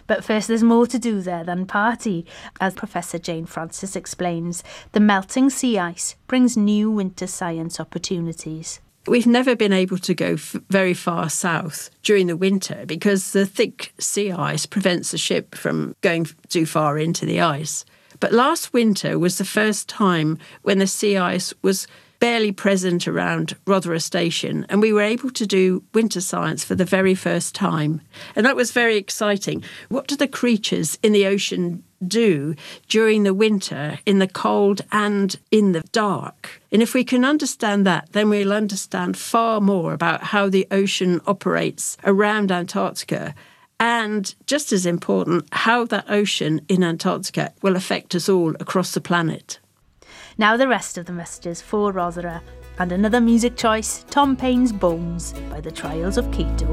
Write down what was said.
But first, there's more to do there than party. As Professor Jane Francis explains, the melting sea ice brings new winter science opportunities. We've never been able to go very far south during the winter because the thick sea ice prevents the ship from going too far into the ice. But last winter was the first time when the sea ice was barely present around Rothera Station, and we were able to do winter science for the very first time. And that was very exciting. What do the creatures in the ocean do during the winter, in the cold and in the dark? And if we can understand that, then we'll understand far more about how the ocean operates around Antarctica, and just as important, how that ocean in Antarctica will affect us all across the planet. Now the rest of the messages for Rothera, and another music choice, Tom Paine's Bones by the Trials of Cato.